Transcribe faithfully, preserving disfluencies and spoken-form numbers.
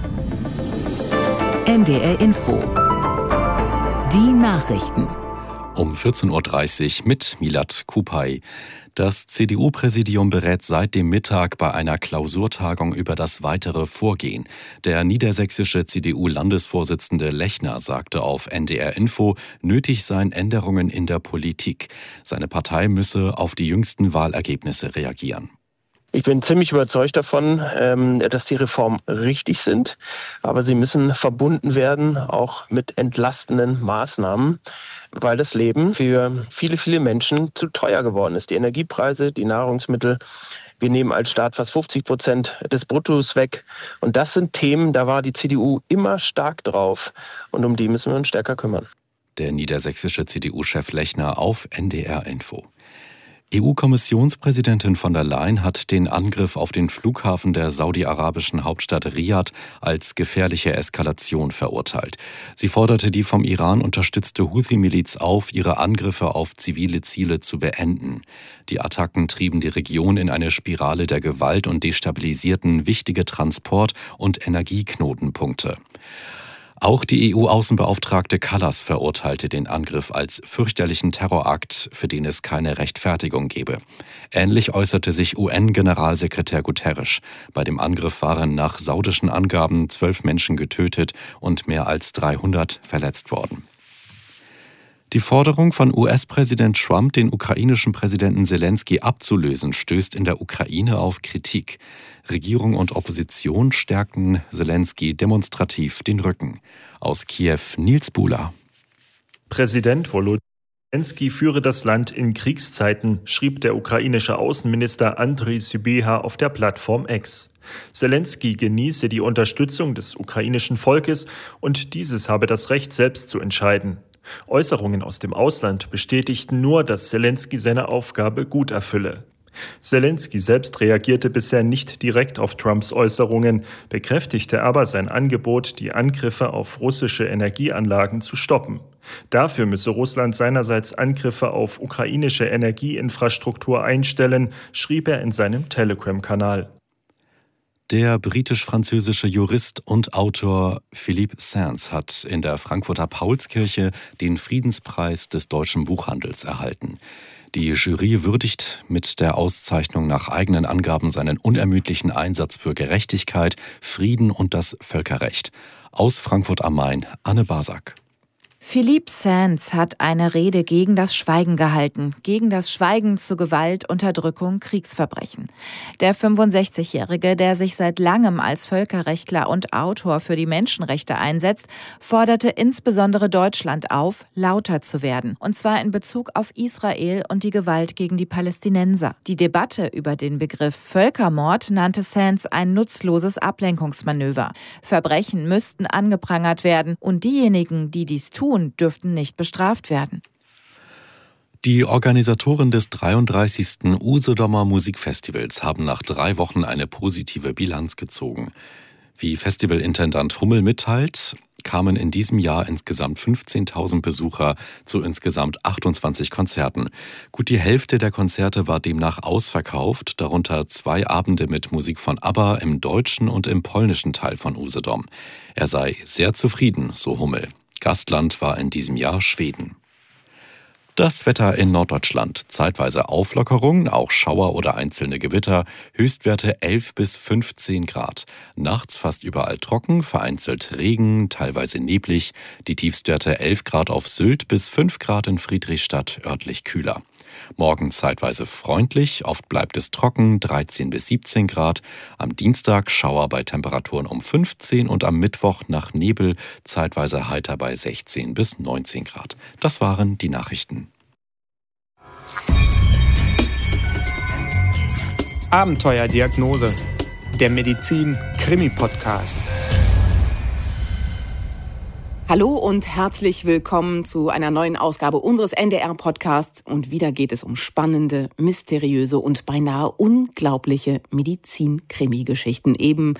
N D R Info. Die Nachrichten. Um vierzehn Uhr dreißig mit Milad Kupay. Das C D U-Präsidium berät seit dem Mittag bei einer Klausurtagung über das weitere Vorgehen. Der niedersächsische C D U-Landesvorsitzende Lechner sagte auf N D R Info, nötig seien Änderungen in der Politik. Seine Partei müsse auf die jüngsten Wahlergebnisse reagieren. Ich bin ziemlich überzeugt davon, dass die Reformen richtig sind, aber sie müssen verbunden werden, auch mit entlastenden Maßnahmen, weil das Leben für viele, viele Menschen zu teuer geworden ist. Die Energiepreise, die Nahrungsmittel, wir nehmen als Staat fast fünfzig Prozent des Bruttos weg. Und das sind Themen, da war die C D U immer stark drauf. Und um die müssen wir uns stärker kümmern. Der niedersächsische C D U-Chef Lechner auf N D R Info. E U-Kommissionspräsidentin von der Leyen hat den Angriff auf den Flughafen der saudi-arabischen Hauptstadt Riad als gefährliche Eskalation verurteilt. Sie forderte die vom Iran unterstützte Houthi-Miliz auf, ihre Angriffe auf zivile Ziele zu beenden. Die Attacken trieben die Region in eine Spirale der Gewalt und destabilisierten wichtige Transport- und Energieknotenpunkte. Auch die E U-Außenbeauftragte Kallas verurteilte den Angriff als fürchterlichen Terrorakt, für den es keine Rechtfertigung gebe. Ähnlich äußerte sich U N-Generalsekretär Guterres. Bei dem Angriff waren nach saudischen Angaben zwölf Menschen getötet und mehr als dreihundert verletzt worden. Die Forderung von U S-Präsident Trump, den ukrainischen Präsidenten Selenskyj abzulösen, stößt in der Ukraine auf Kritik. Regierung und Opposition stärkten Selenskyj demonstrativ den Rücken. Aus Kiew Nils Buhler. Präsident Volodymyr Selenskyj führe das Land in Kriegszeiten, schrieb der ukrainische Außenminister Andriy Sybiha auf der Plattform X. Selenskyj genieße die Unterstützung des ukrainischen Volkes und dieses habe das Recht, selbst zu entscheiden. Äußerungen aus dem Ausland bestätigten nur, dass Selenskyj seine Aufgabe gut erfülle. Selenskyj selbst reagierte bisher nicht direkt auf Trumps Äußerungen, bekräftigte aber sein Angebot, die Angriffe auf russische Energieanlagen zu stoppen. Dafür müsse Russland seinerseits Angriffe auf ukrainische Energieinfrastruktur einstellen, schrieb er in seinem Telegram-Kanal. Der britisch-französische Jurist und Autor Philippe Sands hat in der Frankfurter Paulskirche den Friedenspreis des deutschen Buchhandels erhalten. Die Jury würdigt mit der Auszeichnung nach eigenen Angaben seinen unermüdlichen Einsatz für Gerechtigkeit, Frieden und das Völkerrecht. Aus Frankfurt am Main, Anne Basak. Philippe Sands hat eine Rede gegen das Schweigen gehalten, gegen das Schweigen zu Gewalt, Unterdrückung, Kriegsverbrechen. Der fünfundsechzigjährige, der sich seit langem als Völkerrechtler und Autor für die Menschenrechte einsetzt, forderte insbesondere Deutschland auf, lauter zu werden, und zwar in Bezug auf Israel und die Gewalt gegen die Palästinenser. Die Debatte über den Begriff Völkermord nannte Sands ein nutzloses Ablenkungsmanöver. Verbrechen müssten angeprangert werden und diejenigen, die dies tun, dürften nicht bestraft werden. Die Organisatoren des dreiunddreißigsten Usedomer Musikfestivals haben nach drei Wochen eine positive Bilanz gezogen. Wie Festivalintendant Hummel mitteilt, kamen in diesem Jahr insgesamt fünfzehntausend Besucher zu insgesamt achtundzwanzig Konzerten. Gut die Hälfte der Konzerte war demnach ausverkauft, darunter zwei Abende mit Musik von ABBA im deutschen und im polnischen Teil von Usedom. Er sei sehr zufrieden, so Hummel. Gastland war in diesem Jahr Schweden. Das Wetter in Norddeutschland. Zeitweise Auflockerung, auch Schauer oder einzelne Gewitter. Höchstwerte elf bis fünfzehn Grad. Nachts fast überall trocken, vereinzelt Regen, teilweise neblig. Die Tiefstwerte elf Grad auf Sylt bis fünf Grad in Friedrichstadt, örtlich kühler. Morgen zeitweise freundlich, oft bleibt es trocken, dreizehn bis siebzehn Grad. Am Dienstag Schauer bei Temperaturen um fünfzehn und am Mittwoch nach Nebel zeitweise heiter bei sechzehn bis neunzehn Grad. Das waren die Nachrichten. Abenteuerdiagnose, der Medizin-Krimi-Podcast. Hallo und herzlich willkommen zu einer neuen Ausgabe unseres N D R-Podcasts. Und wieder geht es um spannende, mysteriöse und beinahe unglaubliche Medizin-Krimi-Geschichten. Eben